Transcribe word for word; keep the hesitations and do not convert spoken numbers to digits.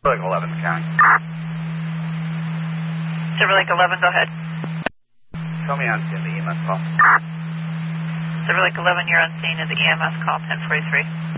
Silver Lake eleven, County. Silver Lake eleven, go ahead. Show me on scene the E M S call. Silver Lake eleven, you're on scene of the E M S call, ten forty-three.